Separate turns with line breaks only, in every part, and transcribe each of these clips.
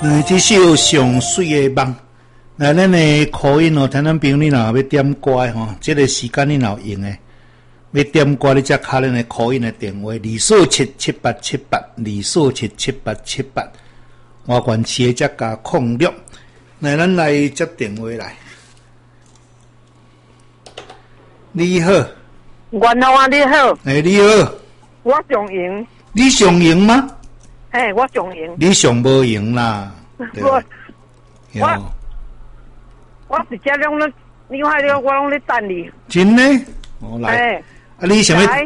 这首上水的梦，那咱的口音哦，听咱朋友你若要点歌的吼，这个时间你若用的，要点歌你才敲咱的口音的电话，2477878，2477878，外县市的才加06。那咱来接电话来。你好，
元豪啊，你好。
你好。
我上赢。
你上赢吗？
我上赢。
你上无赢啦。
我直接拢咧，你看了我拢咧等你。
真的？我来。你想要？
个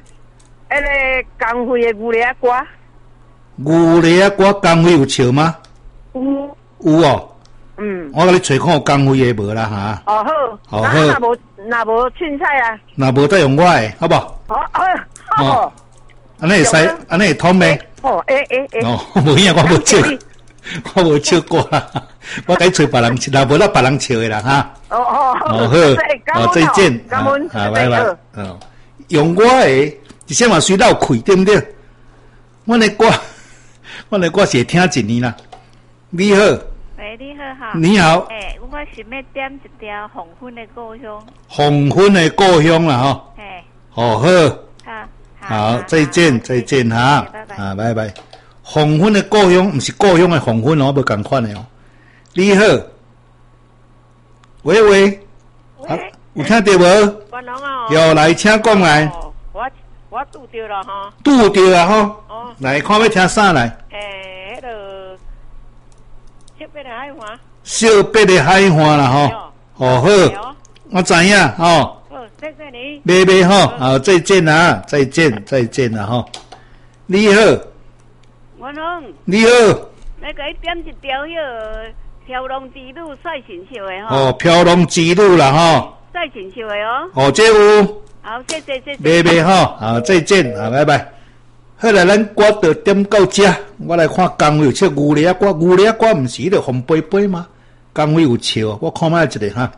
工会的牛脷歌。
牛脷歌工会有笑吗？
有
哦。
我
甲你找看有工会的无啦哈。
好。好。若无凊彩啊。
若无再用我的，好不好？
好。
安尼会使，安尼会通袂？无影，我无笑，我无笑过啦。我该找别人笑，若无咱别人笑的啦哈。好，再见。
感恩，
拜拜。用我的，一些嘛随老气，对不对？我的歌是会听一年啦。你好。
喂，你好哈。
你好。
我想要点一条黄昏的故乡。
黄昏的故乡啦吼。好。好，再见哈。
拜拜。
拜拜。黄昏的故乡，不是故乡的黄昏哦，无同款的哦。你好，喂，有听到无？
元龙哦。
有来，请讲来。
我拄着了哈。
拄着了吼。来看要听啥来？
迄个小白的海花。
小白的海花啦吼。好，我知影吼。
谢谢你。
拜吼，好，再见啦，再见啦吼。你好，
元龙。
你好。
那个点一条飘龙之路赛禽秀的
吼。飘龙之路啦吼。
赛禽秀的哦。
这有。
好，谢谢。
拜吼，好，再见，好，拜拜。好啦，咱歌就点到这，我来看工会有唱牛脷歌，牛脷歌毋是迄个红杯杯吗？工会有唱，我看卖一个哈。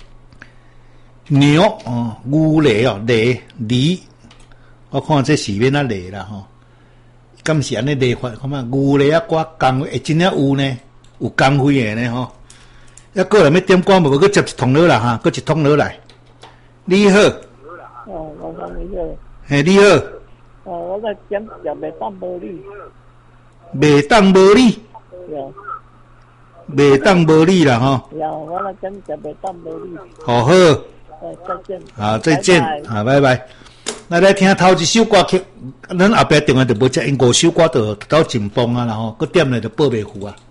牛牛脷梨，我看这是免啊梨啦吼。敢是安尼梨法？看卖牛脷歌工会真正有呢，有工会的呢吼。要过来要点歌无？去接一通落啦哈，搁一通落来。你好。
我讲你好。
你好。
我在点也袂当无你。
袂当无你。袂当无你啦吼。
我来点也袂当无你。
好。
再见。
好，再见。好，拜拜。来听头一首歌曲，咱后壁电话就无接，因5首歌就到紧绷啊，然后搁点来就报袂赴啊。